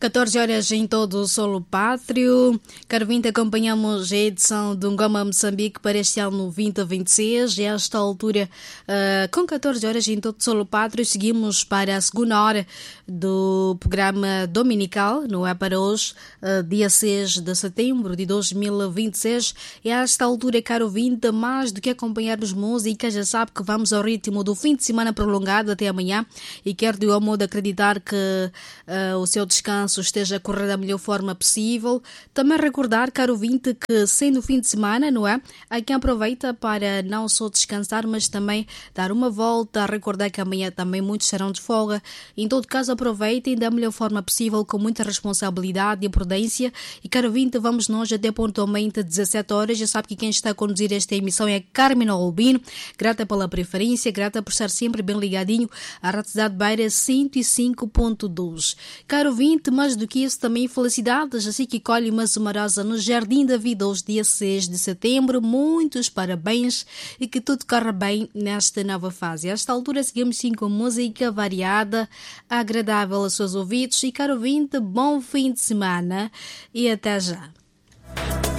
14 horas em todo o solo pátrio. Caro vinte, acompanhamos a edição do Ngoma Moçambique para este ano 2026. E a esta altura, com 14 horas em todo o solo pátrio, seguimos para a segunda hora do programa dominical, não é, para hoje, dia 6 de setembro de 2026. E a esta altura, caro vinte, mais do que acompanharmos música, já sabe que vamos ao ritmo do fim de semana prolongado até amanhã. E quero de um modo acreditar que o seu descanso esteja a correr da melhor forma possível. Também recordar, caro ouvinte, que sendo o fim de semana, não é? Há quem aproveita para não só descansar, mas também dar uma volta, recordar que amanhã também muitos serão de folga. Em todo caso, aproveitem da melhor forma possível, com muita responsabilidade e prudência. E, caro ouvinte, vamos nós até pontualmente 17 horas. Já sabe que quem está a conduzir esta emissão é Carmen Albino. Grata pela preferência, grata por estar sempre bem ligadinho à Rádio Cidade Beira 105.2. Caro ouvinte, mais do que isso, também felicidades, assim que colhe uma zumarosa no Jardim da Vida hoje, dia 6 de setembro. Muitos parabéns e que tudo corra bem nesta nova fase. A esta altura seguimos sim com música variada, agradável aos seus ouvidos. E caro ouvinte, bom fim de semana e até já.